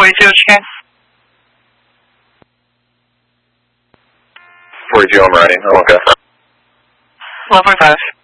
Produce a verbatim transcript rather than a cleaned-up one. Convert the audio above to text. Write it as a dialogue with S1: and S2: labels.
S1: forty-two, what's your name?
S2: forty-two, I'm riding. Oh, okay.
S1: one forty-five.